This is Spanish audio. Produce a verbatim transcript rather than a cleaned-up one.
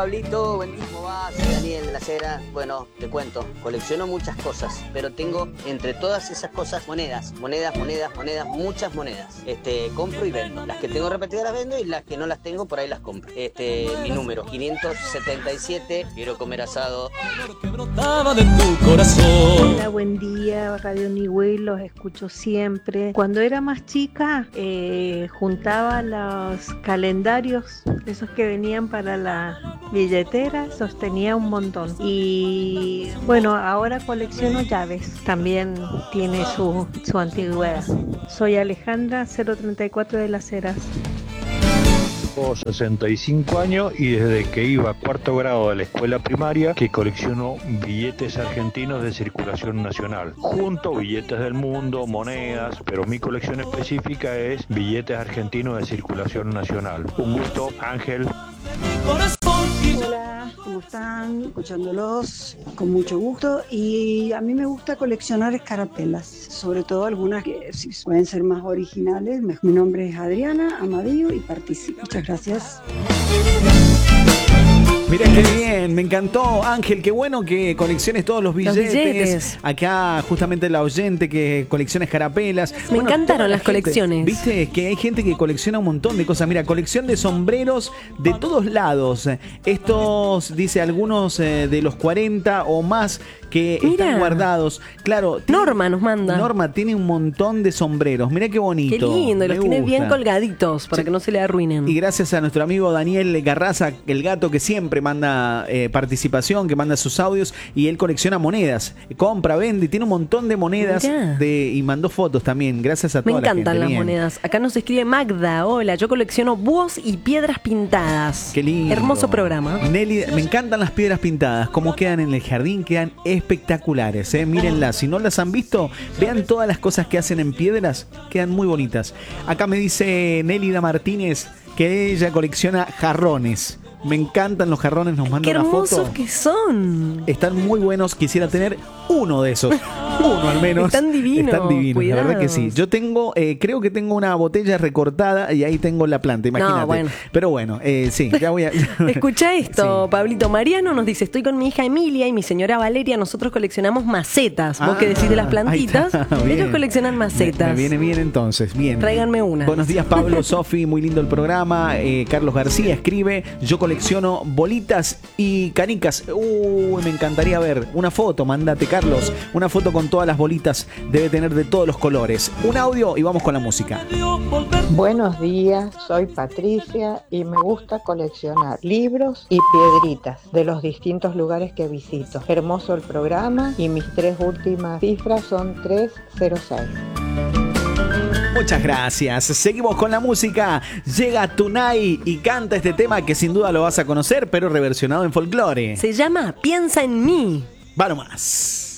Pablito, buen día, ¿cómo vas? Soy Daniel de la Cera. Bueno, te cuento, colecciono muchas cosas, pero tengo entre todas esas cosas monedas, monedas, monedas, monedas, muchas monedas. Este, compro y vendo. Las que tengo repetidas las vendo y las que no las tengo por ahí las compro. Este, mi número, quinientos setenta y siete, quiero comer asado. Hola, buen día, Radio Niwey, los escucho siempre. Cuando era más chica, eh, juntaba los calendarios, esos que venían para la billetera, sostenía un montón. Y bueno, ahora colecciono llaves, también tiene su, su antigüedad. Soy Alejandra, cero treinta y cuatro de Las Heras. Tengo sesenta y cinco años y desde que iba a cuarto grado de la escuela primaria que colecciono billetes argentinos de circulación nacional, junto billetes del mundo, monedas, pero mi colección específica es billetes argentinos de circulación nacional. Un gusto, Ángel. Hola, ¿cómo están? Escuchándolos con mucho gusto, y a mí me gusta coleccionar escarapelas, sobre todo algunas que si pueden ser más originales. Mi nombre es Adriana Amadillo y participo. Muchas gracias. Mirá qué bien, me encantó, Ángel, qué bueno que colecciones todos los billetes. Los billetes. Acá justamente la oyente que colecciona escarapelas. Me Bueno, encantaron toda la las gente, colecciones. Viste que hay gente que colecciona un montón de cosas. Mira, colección de sombreros de todos lados. Estos, dice, algunos eh, de los cuarenta o más que Mira. están guardados. Claro. tiene- Norma nos manda. Norma tiene un montón de sombreros. Mirá qué bonito. Qué lindo, y los Me tiene bien gusta. colgaditos para Sí. que no se le arruinen. Y gracias a nuestro amigo Daniel Garraza, el gato que siempre manda eh, participación, que manda sus audios, y él colecciona monedas, compra, vende, tiene un montón de monedas Mirá. de, y mandó fotos también, gracias a Me toda la gente. encantan las Bien. monedas. Acá nos escribe Magda. Hola, yo colecciono búhos y piedras pintadas. Qué lindo. Hermoso programa. Nelly, me encantan las piedras pintadas, como quedan en el jardín, quedan espectaculares, ¿eh? Mírenlas, si no las han visto, vean todas las cosas que hacen en piedras, quedan muy bonitas. Acá me dice Nélida Martínez que ella colecciona jarrones. Me encantan los jarrones, nos manda Qué una hermosos foto. que son. Están muy buenos, quisiera tener uno de esos. Uno al menos. Están divinos, Están divinos, la verdad que sí. cuidados. Yo tengo, eh, creo que tengo una botella recortada y ahí tengo la planta, imagínate. No, bueno. Pero bueno, eh, sí, ya voy a... Escucha esto, Sí. Pablito. Mariano nos dice, estoy con mi hija Emilia y mi señora Valeria, nosotros coleccionamos macetas. Vos Ah, que decís de las ahí plantitas, está, bien. ellos coleccionan macetas. Me, me viene bien entonces, bien. Tráiganme una. Buenos días, Pablo, Sofi, muy lindo el programa. Eh, Carlos García escribe, yo colecciono bolitas y canicas. Uy, me encantaría ver una foto, mándate, Carlos, una foto con todas las bolitas, debe tener de todos los colores. Un audio y vamos con la música. Buenos días, soy Patricia y me gusta coleccionar libros y piedritas de los distintos lugares que visito. Hermoso el programa y mis tres últimas cifras son tres cero seis. Muchas gracias. Seguimos con la música. Llega Tunay y canta este tema que sin duda lo vas a conocer, pero reversionado en folclore. Se llama Piensa en mí. Va nomás.